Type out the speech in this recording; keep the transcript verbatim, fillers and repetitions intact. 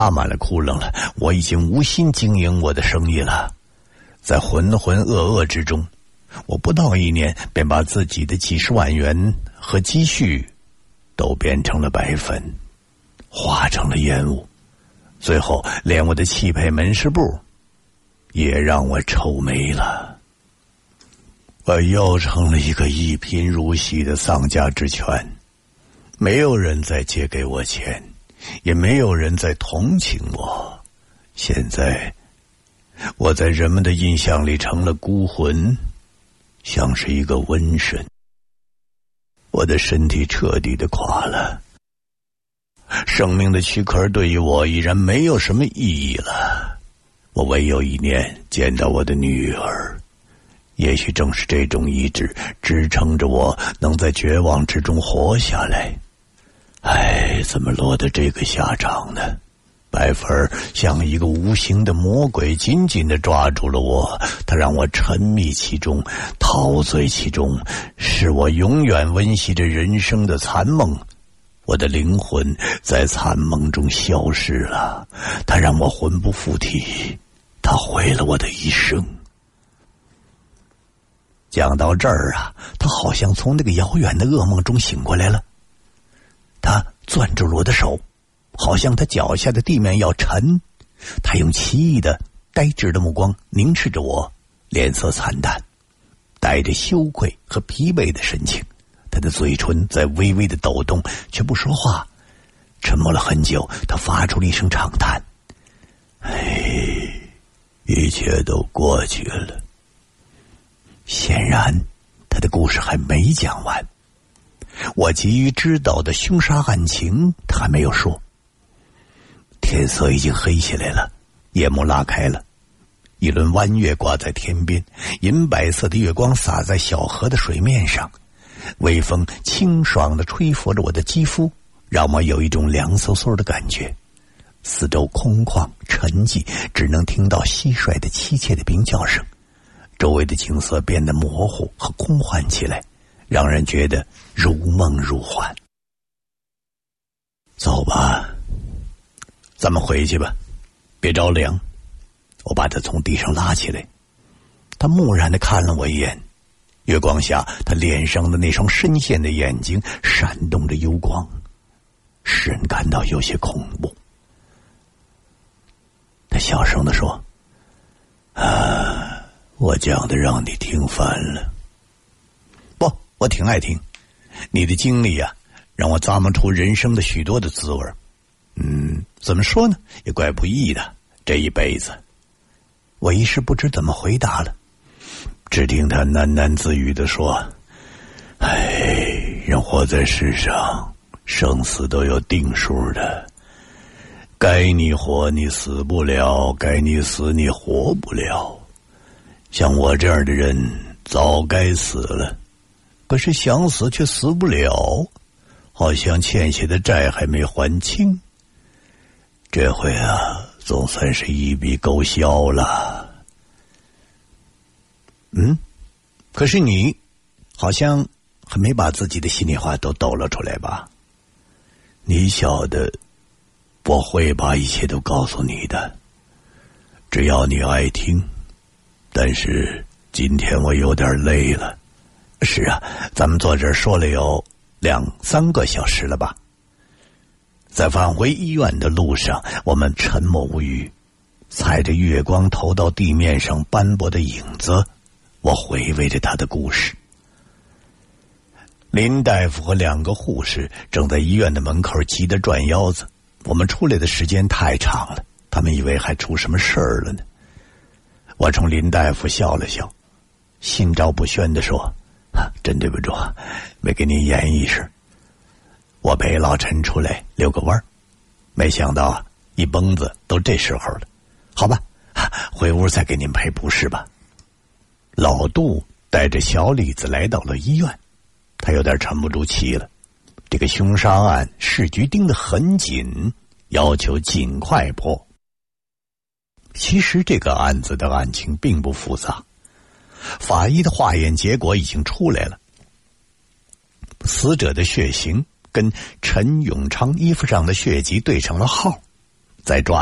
满了窟窿了，我已经无心经营我的生意了。在浑浑噩噩之中，我不到一年便把自己的几十万元和积蓄都变成了白粉，化成了烟雾，最后连我的汽配门市部也让我愁没了。我又成了一个一贫如洗的丧家之犬，没有人再借给我钱，也没有人再同情我。现在我在人们的印象里成了孤魂，像是一个瘟神。我的身体彻底的垮了，生命的躯壳对于我已然没有什么意义了。我唯有一念见到我的女儿，也许正是这种意志支撑着我能在绝望之中活下来。唉，怎么落得这个下场呢？白粉像一个无形的魔鬼紧紧地抓住了我，它让我沉迷其中，陶醉其中，使我永远温习着人生的残梦。我的灵魂在残梦中消失了，它让我魂不附体，它毁了我的一生。讲到这儿啊，他好像从那个遥远的噩梦中醒过来了。他攥住了我的手，好像他脚下的地面要沉。他用奇异的呆滞的目光凝视着我，脸色惨淡，带着羞愧和疲惫的神情。他的嘴唇在微微的抖动，却不说话。沉默了很久，他发出了一声长叹：哎，一切都过去了。显然他的故事还没讲完，我急于知道的凶杀案情他还没有说。天色已经黑下来了，夜幕拉开了，一轮弯月挂在天边，银白色的月光洒在小河的水面上，微风清爽地吹拂着我的肌肤，让我有一种凉飕飕的感觉。四周空旷沉寂，只能听到蟋蟀的凄切的鸣叫声。周围的景色变得模糊和空幻起来，让人觉得如梦如幻。走吧，咱们回去吧，别着凉。我把他从地上拉起来，他木然地看了我一眼，月光下他脸上的那双深陷的眼睛闪动着幽光，使人感到有些恐怖。他小声地说：啊，我讲的让你听烦了。不，我挺爱听。你的经历啊，让我咂摸出人生的许多的滋味。嗯，怎么说呢，也怪不易的，这一辈子。我一时不知怎么回答了，只听他喃喃自语地说：哎，人活在世上，生死都有定数的，该你活你死不了，该你死你活不了。像我这样的人早该死了，可是想死却死不了，好像欠下的债还没还清。这回啊，总算是一笔勾销了。嗯，可是你好像还没把自己的心里话都抖了出来吧？你晓得，我会把一切都告诉你的，只要你爱听。但是今天我有点累了。是啊，咱们坐这儿说了有两三个小时了吧。在返回医院的路上，我们沉默无语，踩着月光投到地面上斑驳的影子，我回味着他的故事。林大夫和两个护士正在医院的门口急得转腰子，我们出来的时间太长了，他们以为还出什么事儿了呢。我冲林大夫笑了笑，心照不宣地说：啊，真对不住，没给您演一声。我陪老陈出来遛个弯儿，没想到啊，一蹦子都这时候了。好吧，回屋再给您赔不是吧。老杜带着小李子来到了医院，他有点沉不住气了。这个凶杀案市局盯得很紧，要求尽快破。其实这个案子的案情并不复杂，法医的化验结果已经出来了。死者的血型跟陈永昌衣服上的血迹对成了号， 再抓